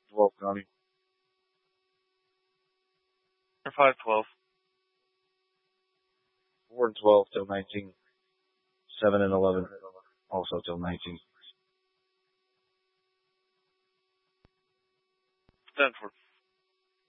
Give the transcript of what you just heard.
12 County. Or 512. 4 and 12 till 19. 7 and 11 also till 19. Stanford.